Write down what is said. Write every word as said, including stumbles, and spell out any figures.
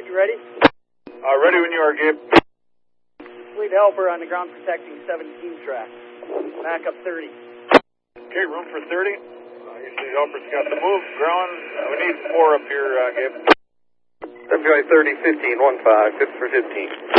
You ready? Uh, ready when you are, Gabe. Fleet helper on the ground protecting seventeen track. Back up thirty. Okay, room for thirty. Uh, your fleet helper's got the move, ground. Uh, we need four up here, uh, Gabe. W I thirty, fifteen, one five, good for fifteen.